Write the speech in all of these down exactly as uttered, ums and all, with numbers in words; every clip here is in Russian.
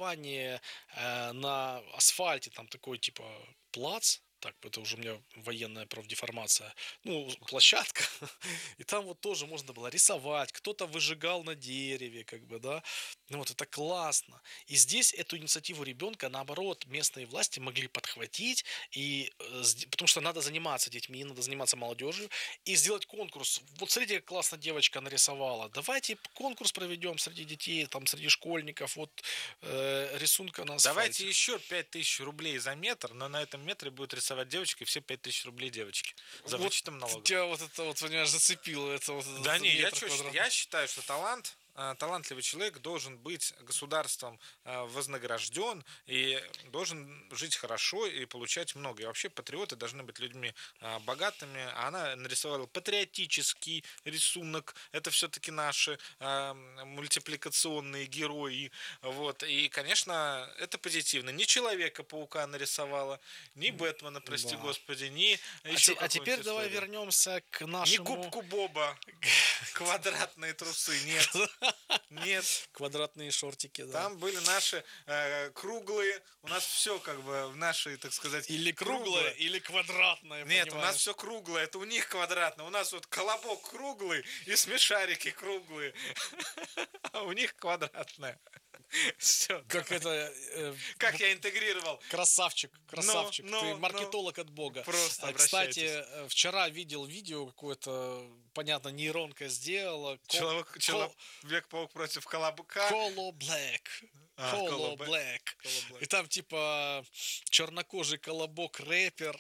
нарисование э, на асфальте, там такой типа плац, так, это уже у меня военная профдеформация, ну, площадка, и там вот тоже можно было рисовать, кто-то выжигал на дереве, как бы, да, ну вот это классно. И здесь эту инициативу ребенка, наоборот, местные власти могли подхватить, и, э, сд- потому что надо заниматься детьми, надо заниматься молодежью, и сделать конкурс. Вот смотрите, как классно девочка нарисовала, давайте конкурс проведем среди детей, там, среди школьников, вот э, рисунка на Давайте асфальте. еще пять тысяч рублей за метр, но на этом метре будет рисовать девочка, и все пять тысяч рублей девочки. За Вот вычетом налогов. тебя вот это вот, понимаешь, зацепило, это вот Да этот не, я, метр чё, квадратный. я считаю, что талант, э, талантливый человек должен быть государством э, вознагражден и должен жить хорошо и получать много. И вообще патриоты должны быть людьми э, богатыми. А она нарисовала патриотический рисунок. Это все-таки наши э, мультипликационные герои. Вот. И, конечно, это позитивно. Ни Человека-паука нарисовала, ни Бэтмена, прости Да. господи, ни А, еще те- а какую-нибудь теперь давай историю. вернемся к Ни нашему губку Боба, квадратные трусы, нет, нет. квадратные шортики, да. Там были наши э, круглые, у нас все как бы в нашей, так сказать, Или круглое, круглое. или квадратное, Нет, у нас понимаешь? все круглое, это у них квадратное. У нас вот колобок круглый и смешарики круглые, а у них квадратное. Все. Как это... э, Как я интегрировал? Красавчик, Но, красавчик. Ты но, но. маркетолог от бога. Просто А, Кстати, обращайтесь. э, вчера видел видео какое-то, понятно, нейронка сделала. Ко- Человек, ко- Человек-паук против колобка. Color Black. А, Color Color Black. Color Black. И там типа чернокожий колобок рэпер.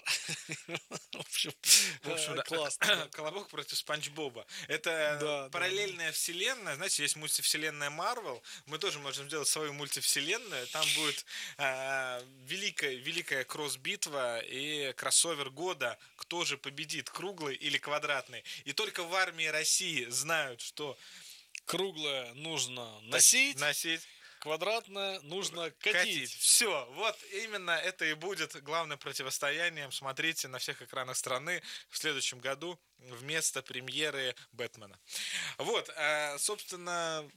В общем, В общем, э, да. классно. да. Колобок против Спанч Боба. Это Да, да, параллельная вселенная. Знаете, есть мультивселенная Марвел. Мы тоже можем сделать свою мультивселенную. Там будет э, великая, великая кросс-битва и кроссовер года. Кто же победит, круглый или квадратный. И только в армии России знают, что Круглое нужно носить, носить. квадратное нужно Катить. катить. Все, вот именно это и будет главным противостоянием. Смотрите на всех экранах страны в следующем году вместо премьеры Бэтмена. Вот, собственно,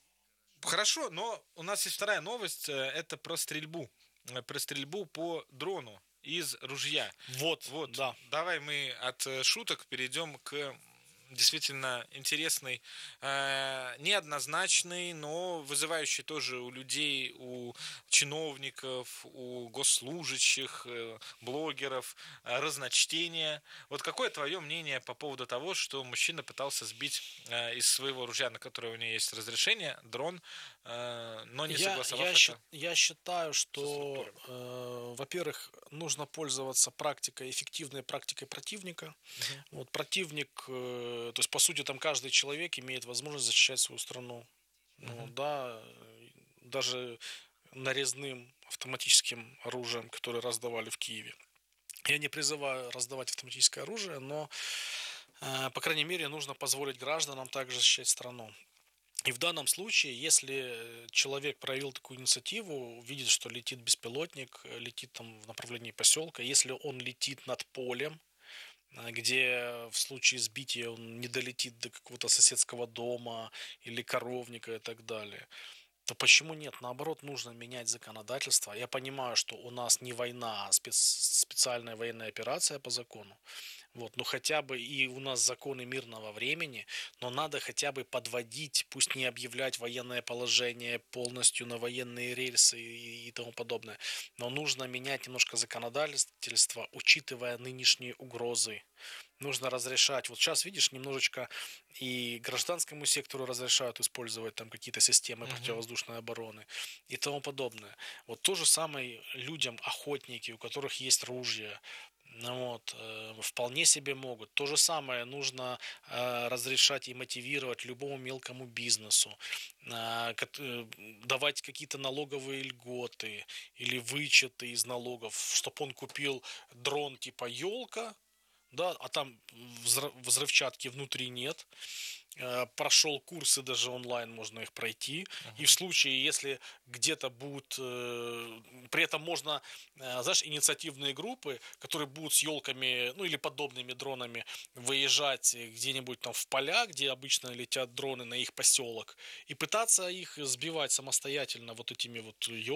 хорошо, но у нас есть вторая новость, это про стрельбу. Про стрельбу по дрону из ружья. Вот, Вот, да. давай мы от шуток перейдем к действительно интересный, э, неоднозначный, но вызывающий тоже у людей, у чиновников, у госслужащих, э, блогеров э, разночтения. Вот какое твое мнение по поводу того, что мужчина пытался сбить э, из своего ружья, на которое у него есть разрешение, дрон, э, но не Я, согласовав я, это? счит- я считаю, что, структурами. э, во-первых, нужно пользоваться практикой, эффективной практикой противника. Вот противник, э, то есть по сути там каждый человек имеет возможность защищать свою страну. Ну, Мгм. да, э, даже нарезным автоматическим оружием, которое раздавали в Киеве. Я не призываю раздавать автоматическое оружие, но, э, по крайней мере, нужно позволить гражданам также защищать страну. И в данном случае, если человек проявил такую инициативу, видит, что летит беспилотник, э, летит там в направлении поселка, если он летит над полем, э, где в случае сбития он не долетит до какого-то соседского дома или коровника и так далее, то почему нет? Наоборот, нужно менять законодательство. Я понимаю, что у нас не война, а спец- специальная военная операция по закону. Вот, ну хотя бы и у нас законы мирного времени, но надо хотя бы подводить, пусть не объявлять военное положение полностью на военные рельсы и, и тому подобное, но нужно менять немножко законодательство, учитывая нынешние угрозы. Нужно разрешать. Вот сейчас, видишь, немножечко и гражданскому сектору разрешают использовать там какие-то системы Мгм. противовоздушной обороны и тому подобное. Вот то же самое людям, охотники, у которых есть ружья, ну вот, э, вполне себе могут. То же самое нужно э, разрешать и мотивировать любому мелкому бизнесу, э, кот- э, давать какие-то налоговые льготы или вычеты из налогов, чтобы он купил дрон типа елка, да, а там взрыв- взрывчатки внутри нет. Э, Прошел курсы даже онлайн, можно их пройти. И в случае, если где-то будут, э, при этом можно, э, знаешь, инициативные группы, которые будут с елками, ну или подобными дронами выезжать где-нибудь там в поля, где обычно летят дроны на их поселок, и пытаться их сбивать самостоятельно вот этими вот елками